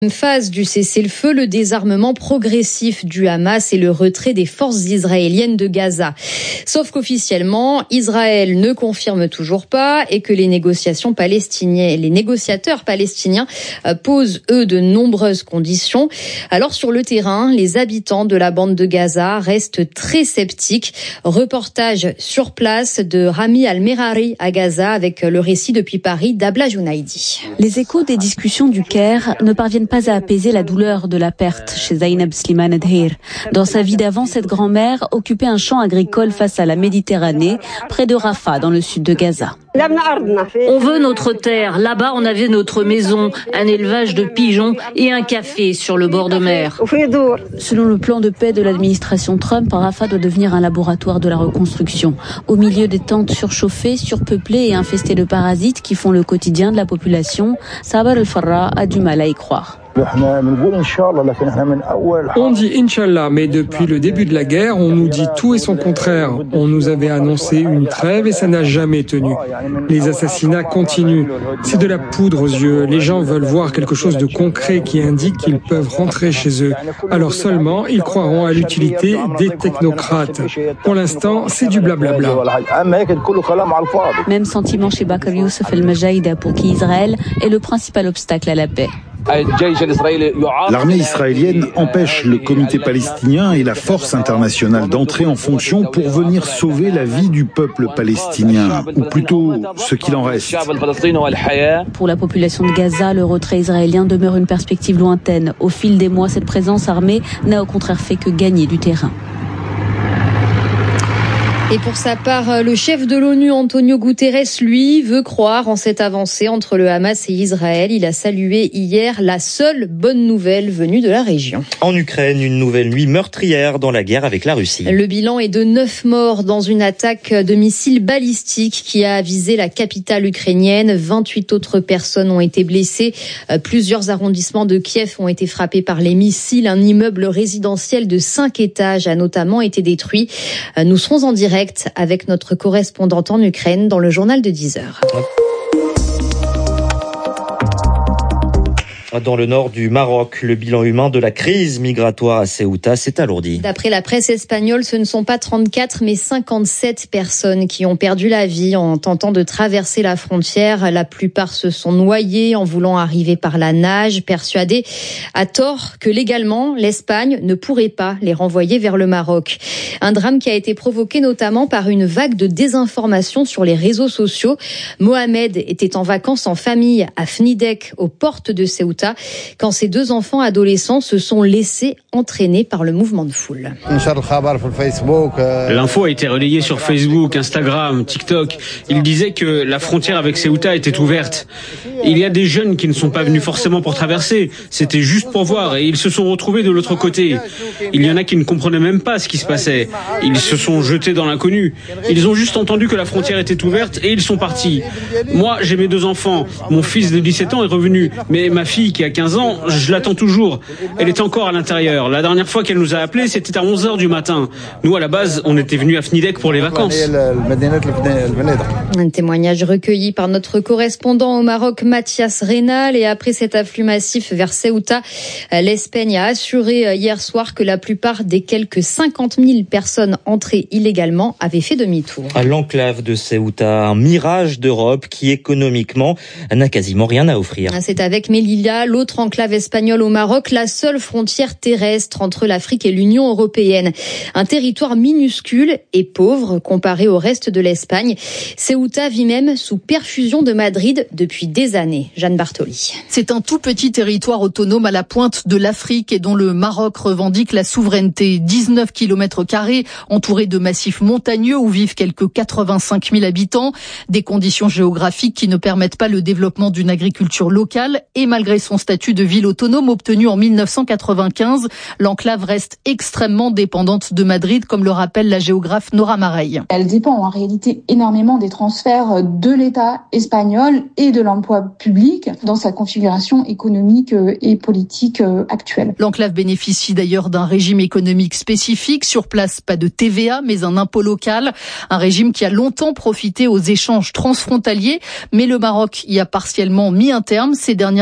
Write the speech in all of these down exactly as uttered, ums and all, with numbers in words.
Phase du cessez-le-feu, le désarmement progressif du Hamas et le retrait des forces israéliennes de Gaza. Sauf qu'officiellement, Israël ne confirme toujours pas et que les négociations palestiniennes, les négociateurs palestiniens posent eux de nombreuses conditions. Alors sur le terrain, les habitants de la bande de Gaza restent très sceptiques. Reportage sur place de Rami Al-Merari à Gaza avec le récit depuis Paris d'Abla Jounaidi. Les échos des discussions du Caire ne parviennent pas à apaiser la douleur de la perte chez Zainab Slimane Dhir. Dans sa vie d'avant, cette grand-mère occupait un champ agricole face à la Méditerranée, près de Rafah, dans le sud de Gaza. On veut notre terre. Là-bas, on avait notre maison, un élevage de pigeons et un café sur le bord de mer. Selon le plan de paix de l'administration Trump, Rafah doit devenir un laboratoire de la reconstruction. Au milieu des tentes surchauffées, surpeuplées et infestées de parasites qui font le quotidien de la population, Sabar al-Farra a du mal à y croire. On dit Inch'Allah, mais depuis le début de la guerre, on nous dit tout et son contraire. On nous avait annoncé une trêve et ça n'a jamais tenu. Les assassinats continuent. C'est de la poudre aux yeux. Les gens veulent voir quelque chose de concret qui indique qu'ils peuvent rentrer chez eux. Alors seulement, ils croiront à l'utilité des technocrates. Pour l'instant, c'est du blablabla. Même sentiment chez Bakr Youssef El-Majaïda, pour qui Israël est le principal obstacle à la paix. L'armée israélienne empêche le comité palestinien et la force internationale d'entrer en fonction pour venir sauver la vie du peuple palestinien, ou plutôt ce qu'il en reste. Pour la population de Gaza, le retrait israélien demeure une perspective lointaine. Au fil des mois, cette présence armée n'a au contraire fait que gagner du terrain. Et pour sa part, le chef de l'ONU, Antonio Guterres, lui, veut croire en cette avancée entre le Hamas et Israël. Il a salué hier la seule bonne nouvelle venue de la région. En Ukraine, une nouvelle nuit meurtrière dans la guerre avec la Russie. Le bilan est de neuf morts dans une attaque de missiles balistiques qui a visé la capitale ukrainienne. vingt-huit autres personnes ont été blessées. Plusieurs arrondissements de Kiev ont été frappés par les missiles. Un immeuble résidentiel de cinq étages a notamment été détruit. Nous serons en direct avec notre correspondante en Ukraine dans le journal de dix heures. Dans le nord du Maroc, le bilan humain de la crise migratoire à Ceuta s'est alourdi. D'après la presse espagnole, ce ne sont pas trente-quatre mais cinquante-sept personnes qui ont perdu la vie en tentant de traverser la frontière. La plupart se sont noyés en voulant arriver par la nage, persuadés à tort que légalement, l'Espagne ne pourrait pas les renvoyer vers le Maroc. Un drame qui a été provoqué notamment par une vague de désinformation sur les réseaux sociaux. Mohamed était en vacances en famille à Fnidek, aux portes de Ceuta, quand ses deux enfants adolescents se sont laissés entraîner par le mouvement de foule. L'info a été relayée sur Facebook, Instagram, TikTok. Il disait que la frontière avec Ceuta était ouverte. Il y a des jeunes qui ne sont pas venus forcément pour traverser, c'était juste pour voir et ils se sont retrouvés de l'autre côté. Il y en a qui ne comprenaient même pas ce qui se passait. Ils se sont jetés dans l'inconnu. Ils ont juste entendu que la frontière était ouverte et ils sont partis. Moi, j'ai mes deux enfants. Mon fils de dix-sept ans est revenu, mais ma fille qui a quinze ans, je l'attends toujours. Elle est encore à l'intérieur. La dernière fois qu'elle nous a appelés, c'était à onze heures du matin. Nous, à la base, on était venus à Fnidek pour les vacances. Un témoignage recueilli par notre correspondant au Maroc, Mathias Reynal. Et après cet afflux massif vers Ceuta, l'Espagne a assuré hier soir que la plupart des quelques cinquante mille personnes entrées illégalement avaient fait demi-tour. À l'enclave de Ceuta, un mirage d'Europe qui économiquement n'a quasiment rien à offrir. C'est avec Melilla, l'autre enclave espagnole au Maroc, la seule frontière terrestre entre l'Afrique et l'Union européenne. Un territoire minuscule et pauvre comparé au reste de l'Espagne. Ceuta vit même sous perfusion de Madrid depuis des années. Jeanne Bartoli. C'est un tout petit territoire autonome à la pointe de l'Afrique et dont le Maroc revendique la souveraineté. dix-neuf kilomètres carrés entouré de massifs montagneux où vivent quelques quatre-vingt-cinq mille habitants. Des conditions géographiques qui ne permettent pas le développement d'une agriculture locale et malgré son statut de ville autonome obtenu en mille neuf cent quatre-vingt-quinze, l'enclave reste extrêmement dépendante de Madrid, comme le rappelle la géographe Nora Mareille. Elle dépend en réalité énormément des transferts de l'État espagnol et de l'emploi public dans sa configuration économique et politique actuelle. L'enclave bénéficie d'ailleurs d'un régime économique spécifique. Sur place, pas de T V A, mais un impôt local. Un régime qui a longtemps profité aux échanges transfrontaliers, mais le Maroc y a partiellement mis un terme ces dernières années.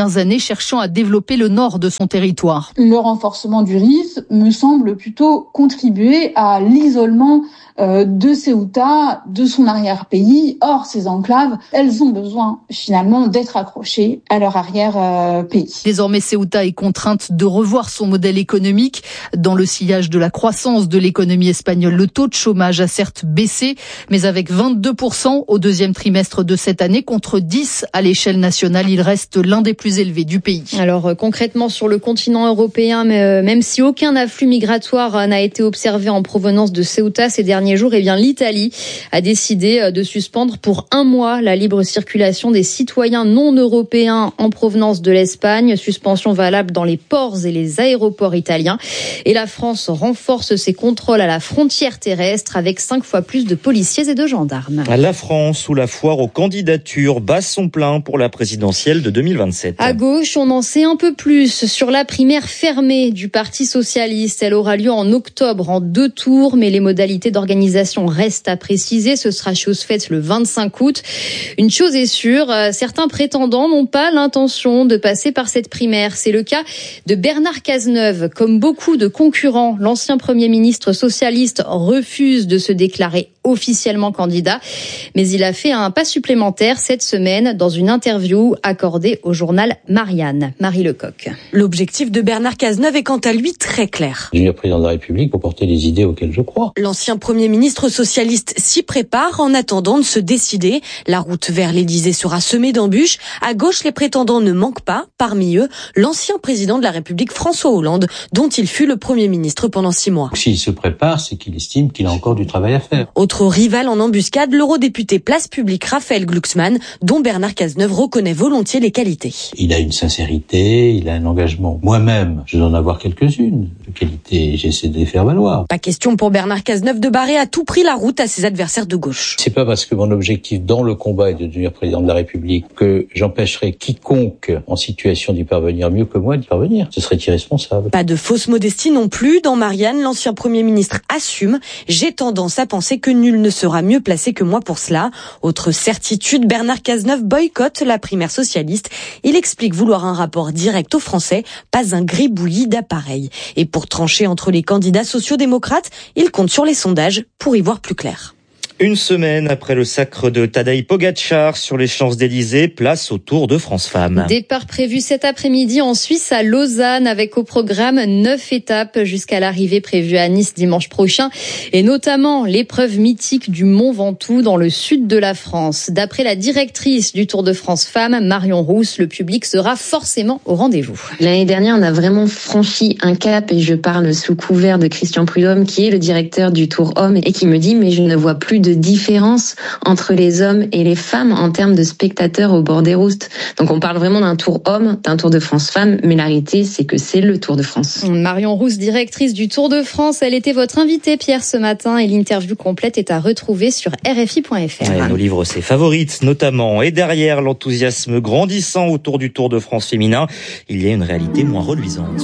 cherchant à développer le nord de son territoire. Le renforcement du R I S me semble plutôt contribuer à l'isolement euh, de Ceuta, de son arrière-pays. Or, ces enclaves, elles ont besoin finalement d'être accrochées à leur arrière-pays. Désormais, Ceuta est contrainte de revoir son modèle économique. Dans le sillage de la croissance de l'économie espagnole, le taux de chômage a certes baissé, mais avec vingt-deux pour cent au deuxième trimestre de cette année, contre dix à l'échelle nationale, il reste l'un des plus élevés du pays. Alors euh, concrètement sur le continent européen, mais, euh, même si aucun afflux migratoire euh, n'a été observé en provenance de Ceuta ces derniers jours, eh bien l'Italie a décidé euh, de suspendre pour un mois la libre circulation des citoyens non européens en provenance de l'Espagne, suspension valable dans les ports et les aéroports italiens. Et la France renforce ses contrôles à la frontière terrestre avec cinq fois plus de policiers et de gendarmes. La France, où la foire aux candidatures bat son plein pour la présidentielle de deux mille vingt-sept. À gauche, on en sait un peu plus sur la primaire fermée du Parti socialiste. Elle aura lieu en octobre en deux tours, mais les modalités d'organisation restent à préciser. Ce sera chose faite le vingt-cinq août. Une chose est sûre, certains prétendants n'ont pas l'intention de passer par cette primaire. C'est le cas de Bernard Cazeneuve. Comme beaucoup de concurrents, l'ancien Premier ministre socialiste refuse de se déclarer officiellement candidat, mais il a fait un pas supplémentaire cette semaine dans une interview accordée au journal Marianne. Marie Lecoq. L'objectif de Bernard Cazeneuve est quant à lui très clair. Devenir président de la République pour porter les idées auxquelles je crois. L'ancien Premier ministre socialiste s'y prépare en attendant de se décider. La route vers l'Élysée sera semée d'embûches. À gauche, les prétendants ne manquent pas. Parmi eux, l'ancien président de la République François Hollande, dont il fut le Premier ministre pendant six mois. S'il se prépare, c'est qu'il estime qu'il a encore du travail à faire. Autre rival en embuscade, l'eurodéputé Place Publique Raphaël Glucksmann, dont Bernard Cazeneuve reconnaît volontiers les qualités. Il a une sincérité, il a un engagement. Moi-même, je dois en avoir quelques-unes de qualités, j'essaie de les faire valoir. Pas question pour Bernard Cazeneuve de barrer à tout prix la route à ses adversaires de gauche. C'est pas parce que mon objectif dans le combat est de devenir président de la République que j'empêcherai quiconque en situation d'y parvenir mieux que moi d'y parvenir. Ce serait irresponsable. Pas de fausse modestie non plus. Dans Marianne, l'ancien Premier ministre assume. J'ai tendance à penser que nul ne sera mieux placé que moi pour cela. Autre certitude, Bernard Cazeneuve boycotte la primaire socialiste. Il explique vouloir un rapport direct aux Français, pas un gribouillis d'appareils. Et pour trancher entre les candidats sociaux-démocrates, il compte sur les sondages pour y voir plus clair. Une semaine après le sacre de Tadej Pogačar sur les Champs-Élysées, place au Tour de France Femmes. Départ prévu cet après-midi en Suisse à Lausanne avec au programme neuf étapes jusqu'à l'arrivée prévue à Nice dimanche prochain et notamment l'épreuve mythique du Mont Ventoux dans le sud de la France. D'après la directrice du Tour de France Femmes, Marion Rousse, le public sera forcément au rendez-vous. L'année dernière, on a vraiment franchi un cap et je parle sous couvert de Christian Prudhomme qui est le directeur du Tour Homme et qui me dit mais je ne vois plus de différence entre les hommes et les femmes en termes de spectateurs au bord des roustes. Donc on parle vraiment d'un Tour Homme, d'un Tour de France Femmes, mais la réalité c'est que c'est le Tour de France. Marion Rousse, directrice du Tour de France, elle était votre invitée Pierre ce matin et l'interview complète est à retrouver sur R F I point F R. Ouais, nos livres ses favorites notamment. Et derrière l'enthousiasme grandissant autour du Tour de France féminin, il y a une réalité moins reluisante.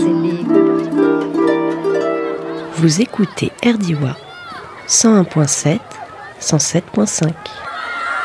Vous écoutez R D I W A cent un point sept, cent sept point cinq.